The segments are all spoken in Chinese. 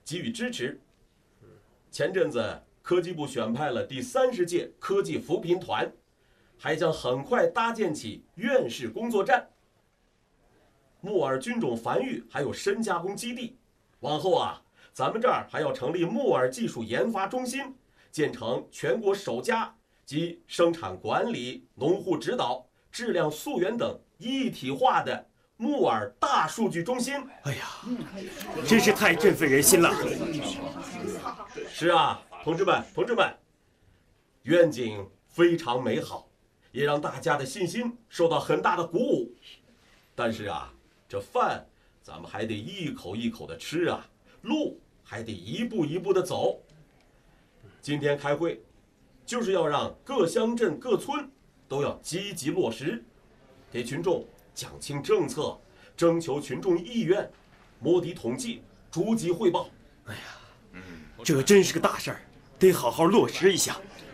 给予支持。前阵子科技部选派了第30届科技扶贫团，还将很快搭建起院士工作站、木耳菌种繁育还有深加工基地。往后啊，咱们这儿还要成立木耳技术研发中心，建成全国首家集生产管理、农户指导、质量溯源等一体化的木耳大数据中心。 哎呀，真是太振奋人心了！ 是啊，同志们，愿景非常美好，也让大家的信心受到很大的鼓舞。但是啊，这饭咱们还得一口一口的吃啊，路还得一步一步的走。今天开会，就是要让各乡镇各村都要积极落实，给群众讲清政策，征求群众意愿，摸底统计，逐级汇报。 哎呀，这真是个大事儿，得好好落实一下。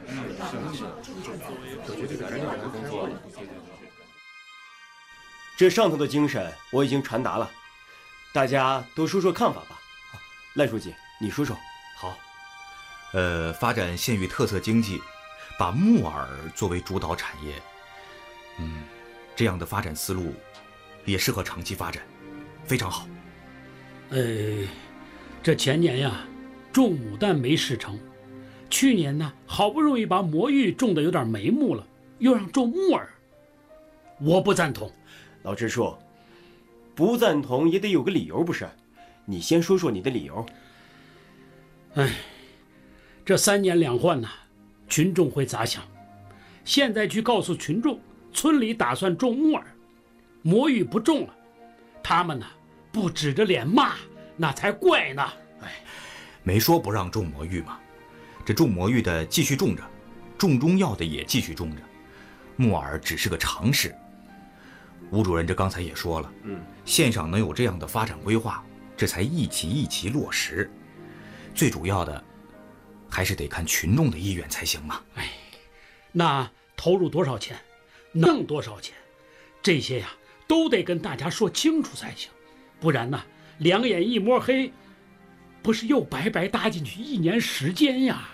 这上头的精神我已经传达了，大家都说说看法吧。赖书记，你说说。 好，发展县域特色经济，把木耳作为主导产业，这样的发展思路也适合长期发展，非常好。 这前年呀，种牡丹没事成，去年呢，好不容易把魔芋种得有点眉目了，又让种木耳，我不赞同。 老支书，不赞同也得有个理由不是？你先说说你的理由。 这3年两换呐，群众会咋想？现在去告诉群众，村里打算种木耳，魔芋不种了，他们呢不指着脸骂，那才怪呢。 没说不让种魔芋嘛，这种魔芋的继续种着，种中药的也继续种着，木耳只是个尝试。吴主任这刚才也说了，县上能有这样的发展规划，这才一期落实。最主要的还是得看群众的意愿才行嘛。 那投入多少钱，弄多少钱，这些呀都得跟大家说清楚才行，不然呢，两眼一摸黑，不是又白白搭进去1年时间呀。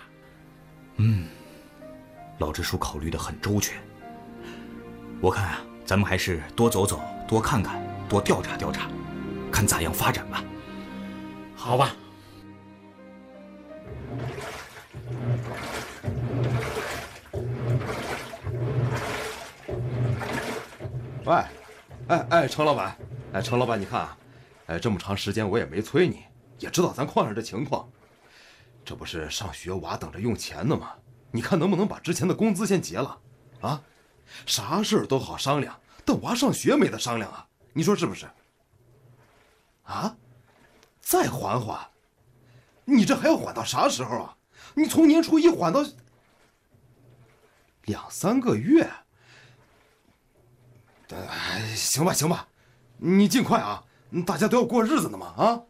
老支书考虑得很周全。我看啊，咱们还是多走走，多看看，多调查调查，看咋样发展吧。 好吧。 喂，程老板，程老板，你看啊，这么长时间我也没催你，也知道咱矿上这情况，这不是上学娃等着用钱呢吗？你看能不能把之前的工资先结了？啊，啥事儿都好商量，但娃上学没得商量啊，你说是不是？啊，再缓缓，你这还要缓到啥时候啊？你从年初一缓到2、3个月。行吧，你尽快啊，大家都要过日子呢嘛啊！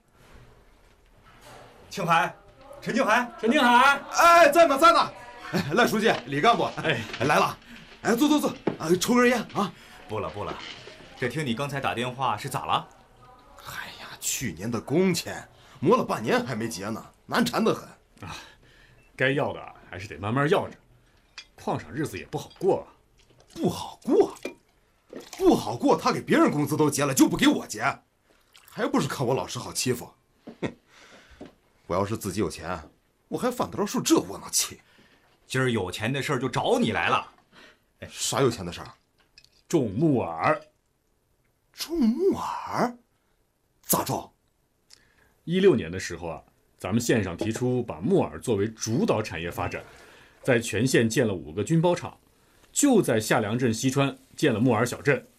庆海，陈庆海， 在呢。赖书记，李干部，来了，坐，抽根烟啊！ 不了，这听你刚才打电话是咋了？ 去年的工钱磨了半年还没结呢，难缠得很啊！该要的还是得慢慢要着，矿上日子也不好过啊。 不好过，他给别人工资都结了，就不给我结，还不是看我老实好欺负？哼！我要是自己有钱，我还犯得着受这窝囊气？ 今儿有钱的事儿就找你来了。 啥有钱的事儿？ 种木耳。 种木耳？咋种 ？16年的时候啊，咱们县上提出把木耳作为主导产业发展，在全县建了5个军包厂，就在下梁镇西川建了木耳小镇。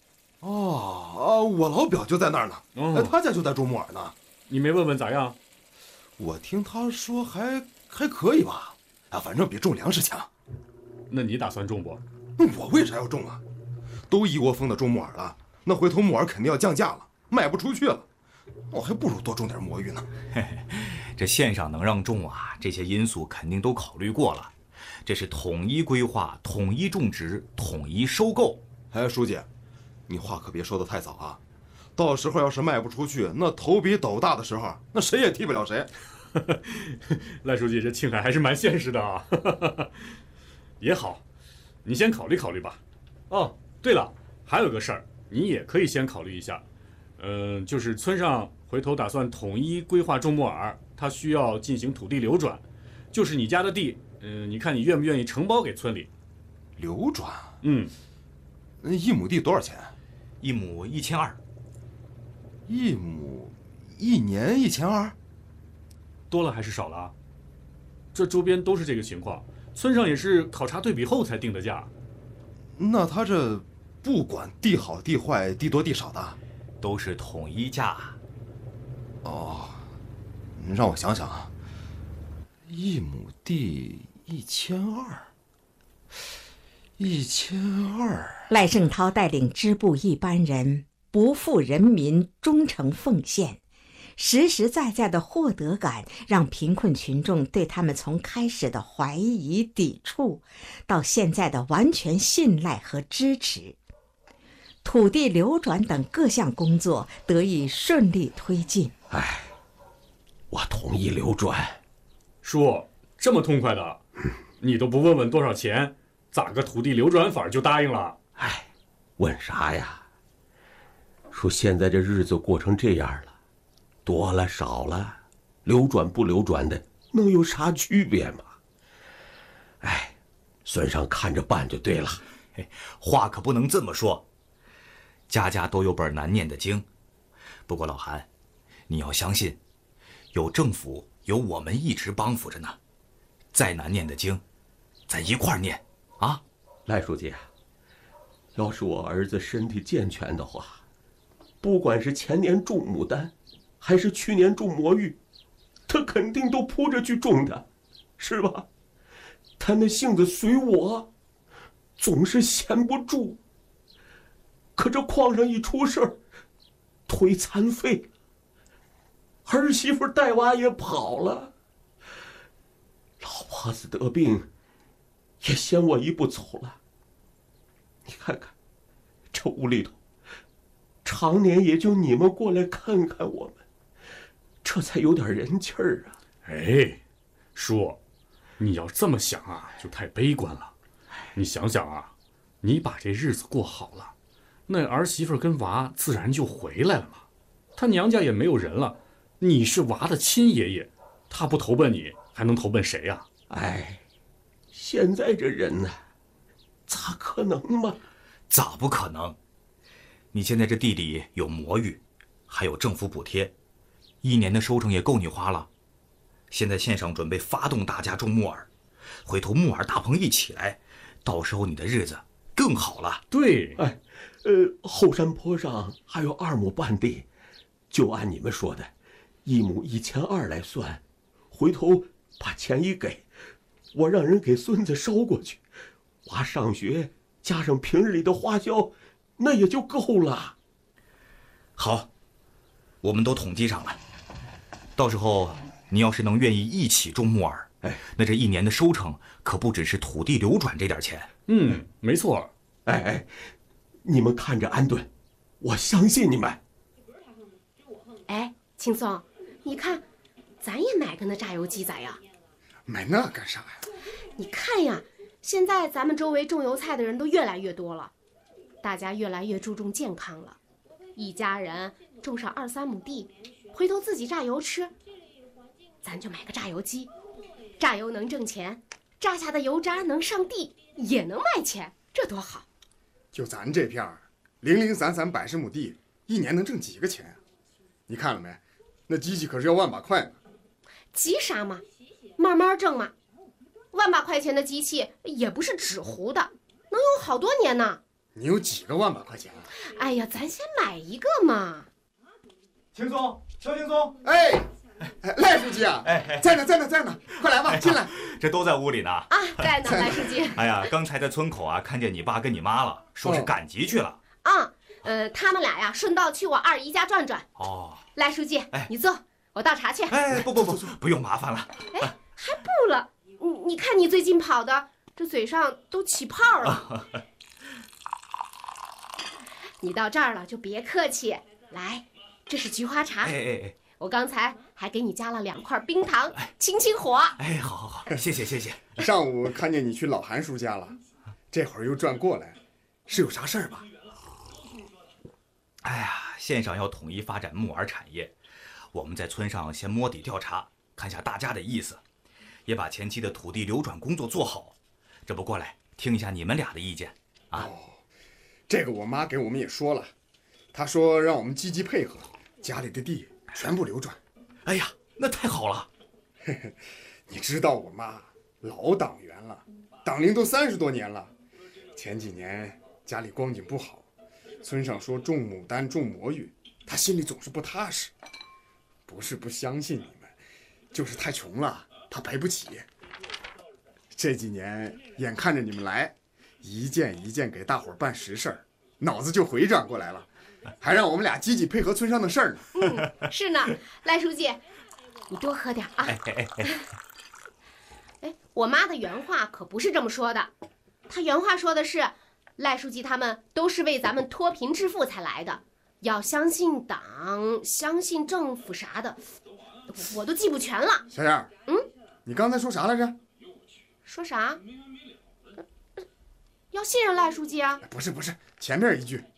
我老表就在那儿呢，他家就在种木耳呢。 你没问问咋样？ 我听他说还可以吧，反正比种粮食强。 那你打算种不？ 我为啥要种啊？都一窝蜂的种木耳了，那回头木耳肯定要降价了，卖不出去了，我还不如多种点魔芋呢。 这县上能让种啊，这些因素肯定都考虑过了，这是统一规划、统一种植、统一收购。 书记，你话可别说得太早啊！ 到时候要是卖不出去，那头比斗大的时候，那谁也替不了谁。 赖书记，这庆海还是蛮现实的啊。也好，你先考虑考虑吧。哦，对了，还有个事儿，你也可以先考虑一下。就是村上回头打算统一规划种木耳，它需要进行土地流转，就是你家的地，你看你愿不愿意承包给村里？ 流转？ 那 1亩地多少钱 ？1亩1200。 1亩1年1200？ 多了还是少了啊？这周边都是这个情况，村上也是考察对比后才定的价。 那他这不管地好地坏、地多地少的， 都是统一价。 哦，让我想想啊，1亩地1200，1200。 赖胜涛带领支部一班人不负人民，忠诚奉献，实实在在的获得感让贫困群众对他们从开始的怀疑抵触到现在的完全信赖和支持。土地流转等各项工作得以顺利推进。 我同意流转。 叔，这么痛快的，你都不问问多少钱，咋个土地流转法就答应了？ 问啥呀？说现在这日子过成这样了，多了少了，流转不流转的，能有啥区别吗？孙上看着办就对了。 话可不能这么说，家家都有本难念的经。不过老韩，你要相信，有政府有我们一直帮扶着呢。再难念的经，咱一块儿念啊！ 赖书记，要是我儿子身体健全的话，不管是前年种牡丹，还是去年种魔芋，他肯定都扑着去种的，是吧？他那性子随我，总是闲不住。可这矿上一出事儿，腿残废了，儿媳妇带娃也跑了，老婆子得病，也先我一步走了。你看看，这屋里头，常年也就你们过来看看我们，这才有点人气儿啊。 叔，你要这么想啊，就太悲观了。你想想啊，你把这日子过好了，那儿媳妇跟娃自然就回来了嘛。他娘家也没有人了，你是娃的亲爷爷，他不投奔你，还能投奔谁呀？ 现在这人呢，咋可能嘛？ 咋不可能？你现在这地里有魔芋，还有政府补贴，1年的收成也够你花了。现在县上准备发动大家种木耳，回头木耳大棚一起来，到时候你的日子更好了。 对， 后山坡上还有2亩半地，就按你们说的，1亩1200来算，回头把钱一给，我让人给孙子捎过去，娃上学加上平日里的花销，那也就够了。 好，我们都统计上了，到时候你要是能愿意一起种木耳，那这1年的收成可不只是土地流转这点钱。 没错。 你们看着安顿，我相信你们。 青松，你看，咱也买个那榨油机咋样？ 买那干啥呀？ 你看呀，现在咱们周围种油菜的人都越来越多了，大家越来越注重健康了，一家人种上2、3亩地，回头自己榨油吃。咱就买个榨油机，榨油能挣钱，榨下的油渣能上地，也能卖钱，这多好！ 就咱这片儿，零零散散100亩地，1年能挣几个钱啊？你看了没？那机器可是要100把块呢。 急啥嘛，慢慢挣嘛。1把块钱的机器也不是纸糊的，能用好多年呢。 你有几个1把块钱啊？ 哎呀，咱先买一个嘛。 青松，邱青松， 赖书记啊，在呢，快来吧，进来。 这都在屋里呢。 在呢，赖书记。 哎呀，刚才在村口啊，看见你爸跟你妈了，说是赶集去了。 他们俩呀，顺道去我二姨家转转。赖书记，你坐，我倒茶去。 不用麻烦了。 还不了？你看你最近跑的，这嘴上都起泡了。你到这儿了就别客气， 来，这是菊花茶。 哎， 我刚才还给你加了2块冰糖，清清火。 哎，好，谢谢。 上午看见你去老韩叔家了，这会儿又转过来，是有啥事儿吧？ 哎呀，县上要统一发展木耳产业，我们在村上先摸底调查，看下大家的意思，也把前期的土地流转工作做好。这不过来听一下你们俩的意见啊？ 这个我妈给我们也说了，她说让我们积极配合，家里的地全部流转。 哎呀，那太好了。 你知道我妈老党员了，党龄都30多年了。前几年家里光景不好，村上说种牡丹种魔芋，她心里总是不踏实。不是不相信你们，就是太穷了，她赔不起。这几年眼看着你们来，一件一件给大伙儿办实事儿，脑子就回转过来了，还让我们俩积极配合村上的事儿呢。 是呢，赖书记，你多喝点啊。我妈的原话可不是这么说的，她原话说的是，赖书记他们都是为咱们脱贫致富才来的，要相信党，相信政府啥的，我都记不全了。 小燕，你刚才说啥来着？ 说啥？要信任赖书记啊？ 不是，前面一句。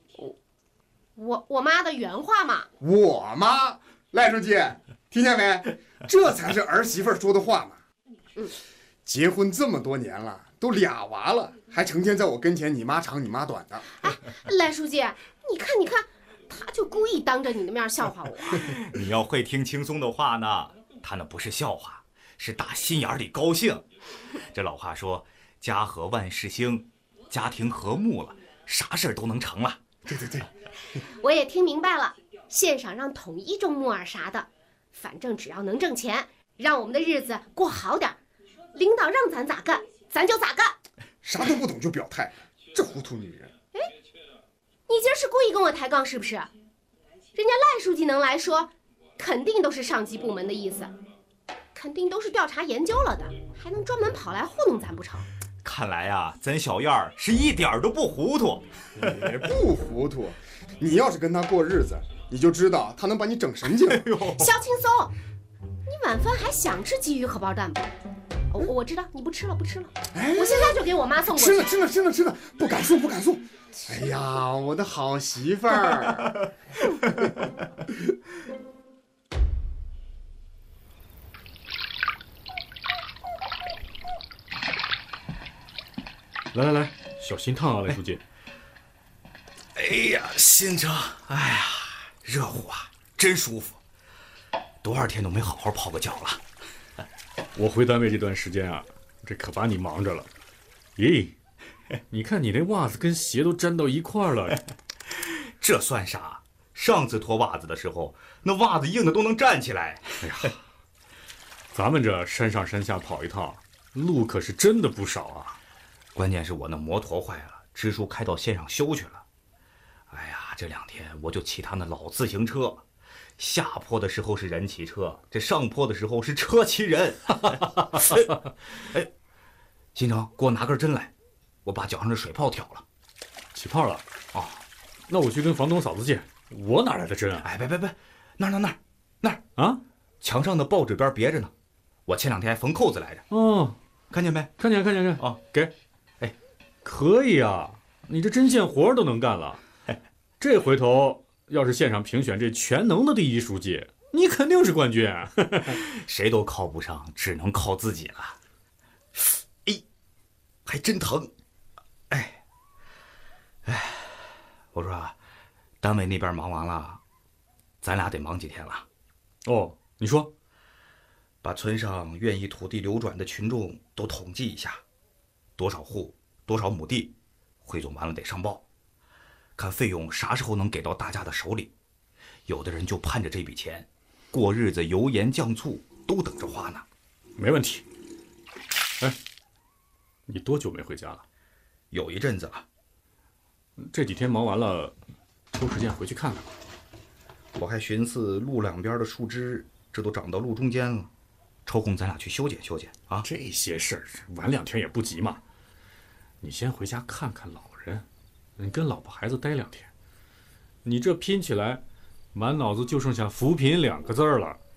我妈的原话嘛。 我妈，赖书记，听见没？这才是儿媳妇说的话嘛。结婚这么多年了，都2娃了，还成天在我跟前你妈长你妈短的。 哎，赖书记，你看，他就故意当着你的面笑话我。 你要会听轻松的话呢，他那不是笑话，是打心眼里高兴。这老话说，家和万事兴，家庭和睦了，啥事儿都能成了。 对， 我也听明白了，县上让统一种木耳啥的，反正只要能挣钱，让我们的日子过好点，领导让咱咋干，咱就咋干。 啥都不懂就表态，这糊涂女人。 哎，你今儿是故意跟我抬杠是不是？人家赖书记能来说，肯定都是上级部门的意思，肯定都是调查研究了的，还能专门跑来糊弄咱不成？ 看来啊，咱小燕儿是一点都不糊涂。 也不糊涂，你要是跟他过日子，你就知道他能把你整神经。 小轻松，你晚饭还想吃鲫鱼荷包蛋不？我知道你不吃了，我现在就给我妈送过去。 吃了，不敢送。哎呀，我的好媳妇儿。 来，小心烫啊，赖书记。 哎呀，心疼！哎呀，热乎啊，真舒服。多少天都没好好泡个脚了。 我回单位这段时间啊，这可把你忙着了。咦，你看你那袜子跟鞋都粘到一块儿了。 这算啥？上次脱袜子的时候，那袜子硬的都能站起来。 哎呀，咱们这山上山下跑一趟，路可是真的不少啊。 关键是我那摩托坏了，支书开到县上修去了。哎呀，这2天我就骑他那老自行车，下坡的时候是人骑车，这上坡的时候是车骑人。哎，金城，给我拿根针来，我把脚上的水泡挑了。 起泡了？哦，那我去跟房东嫂子借。我哪来的针啊？ 哎，别，那儿啊， 墙上的报纸边别着呢。我前2天还缝扣子来着。 哦， 看见没？ 看见。 哦， 给。哎，可以啊，你这针线活都能干了。这回头要是县上评选这全能的第1书记，你肯定是冠军。 谁都靠不上，只能靠自己了。哎，还真疼。哎，我说单位那边忙完了，咱俩得忙几天了。 哦，你说， 把村上愿意土地流转的群众都统计一下，多少户，多少亩地，汇总完了得上报。看费用啥时候能给到大家的手里，有的人就盼着这笔钱，过日子油盐酱醋都等着花呢。 没问题。哎，你多久没回家了？ 有一阵子了。 这几天忙完了，抽时间回去看看吧。 我还寻思路两边的树枝，这都长到路中间了，抽空咱俩去修剪修剪啊。 这些事儿晚2天也不急嘛。你先回家看看老人。你跟老婆孩子待2天， 你这拼起来，满脑子就剩下扶贫2个字儿了。